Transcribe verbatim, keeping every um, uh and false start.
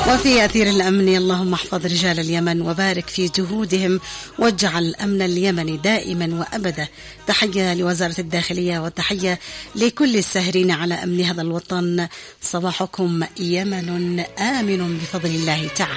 وفي أثير الأمن اللهم احفظ رجال اليمن وبارك في جهودهم واجعل الأمن اليمني دائما وأبدا. تحية لوزارة الداخلية وتحية لكل الساهرين على أمن هذا الوطن. صباحكم يمن آمن بفضل الله تعالى.